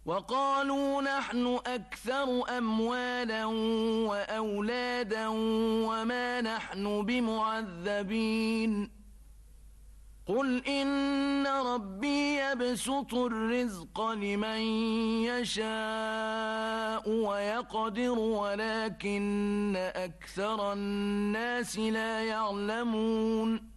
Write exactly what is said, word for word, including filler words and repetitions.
وقالوا نحن أكثر أموالا وأولادا وما نحن بمعذبين قل إن ربي يبسط الرزق لمن يشاء ويقدر ولكن أكثر الناس لا يعلمون